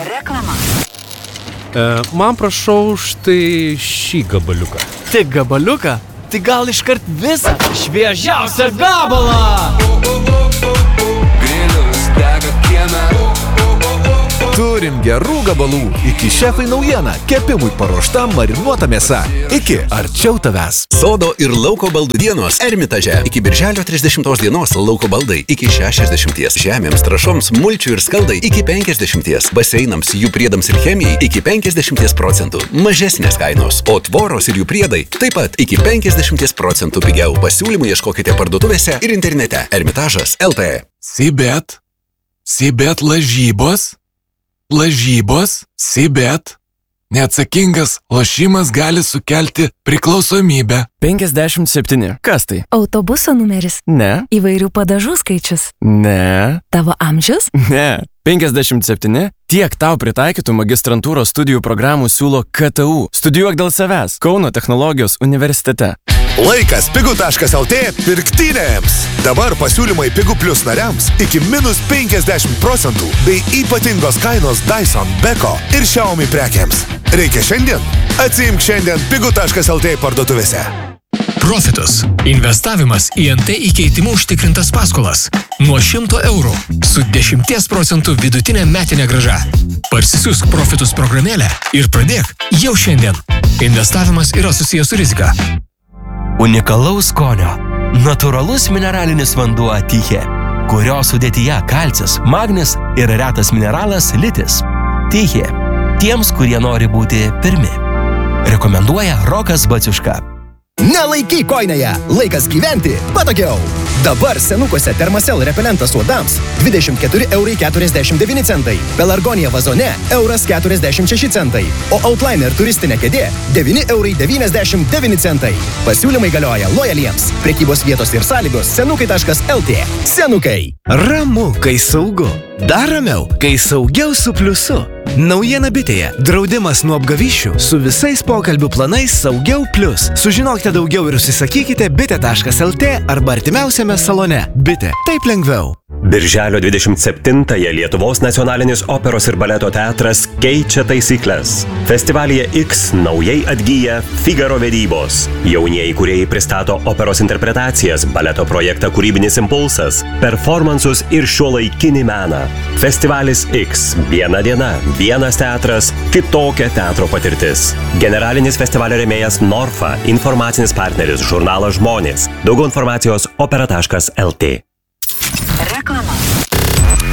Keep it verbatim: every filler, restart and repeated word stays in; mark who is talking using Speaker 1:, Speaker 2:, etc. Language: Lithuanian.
Speaker 1: Reklama.
Speaker 2: E, man prašau štai šį gabaliuką.
Speaker 3: Tik gabaliuką? Tai gal iškart visą šviežiausią gabalą!
Speaker 4: Turim gerų gabalų. Iki šefai naujiena. Kepimui paruošta marinuota mėsa. Iki arčiau tavęs.
Speaker 5: Sodo ir lauko baldų dienos Ermitaže. Iki birželio trisdešimtos dienos lauko baldai iki šešiasdešimties. Žemėms, trąšoms, mulčių ir skaldai iki penkiasdešimties. Baseinams, jų priedams ir chemijai iki penkiasdešimties procentų. Mažesnės kainos. O tvoros ir jų priedai taip pat iki penkiasdešimties procentų pigiau. Pasiūlymų ieškokite parduotuvėse ir internete. Ermitažas L T.
Speaker 6: Sibet. Sibet lažybos. Lažybos, Sibet. Neatsakingas lošimas gali sukelti priklausomybę.
Speaker 3: penkiasdešimt septyni. Kas tai?
Speaker 7: Autobuso numeris.
Speaker 3: Ne.
Speaker 7: Įvairių padažų skaičius.
Speaker 3: Ne.
Speaker 7: Tavo amžius?
Speaker 3: Ne. penkiasdešimt septyni. Tiek tau pritaikytų magistrantūros studijų programų siūlo K T U. Studijuok dėl savęs. Kauno technologijos universitete.
Speaker 4: Laikas pigu taškas L T pirktynėms. Dabar pasiūlymai Pigu Plus nariams iki minus penkiasdešimt procentų bei ypatingos kainos Dyson, Beko ir Xiaomi prekiams. Reikia šiandien? Atsiimk šiandien Pigu taškas L T parduotuvėse.
Speaker 8: Profitus. Investavimas į N T įkeitimų užtikrintas paskolas. Nuo šimto eurų su dešimties procentų vidutinė metinė grąža. Parsisiųsk Profitus programėlę ir pradėk jau šiandien. Investavimas yra susijęs su rizika.
Speaker 9: Unikalaus skonio. Natūralus mineralinis vanduo Tychė, kurio sudėtyje kalcis, magnis ir retas mineralas litis. Tychė. Tiems, kurie nori būti pirmi. Rekomenduoja Rokas Baciuška.
Speaker 10: Nelaikyk koinėje, laikas gyventi patogiau. Dabar senukuose Thermacell repelentas uodams dvidešimt keturi eurai keturiasdešimt devyni centai, Pelargonija vazone euras keturiasdešimt šeši centai, o Outliner turistinė kėdė devyni eurai devyniasdešimt devyni centai. Pasiūlymai galioja lojaliems. Prekybos vietos ir sąlygos senukai taškas L T. Senukai.
Speaker 11: Ramu, kai saugu. Dar ramiau, kai saugiau su pliusu. Naujiena Bitėje. Draudimas nuo apgavyščių su visais pokalbių planais Saugiau Plius. Sužinokite daugiau ir užsisakykite bitė taškas L T arba artimiausiame salone. Bitė. Taip lengviau.
Speaker 12: Birželio dvidešimt septintąją Lietuvos nacionalinis operos ir baleto teatras keičia taisyklės. Festivalyje X naujai atgyja Figaro vedybos. Jaunieji kūrėjai pristato operos interpretacijas, baleto projektą Kūrybinis impulsas, performansus ir šiuolaikinį meną. Festivalis X. Viena diena, vienas teatras, kitokia teatro patirtis. Generalinis festivalio rėmėjas Norfa, informacinis partneris žurnalas Žmonės. Daugiau informacijos opera taškas L T.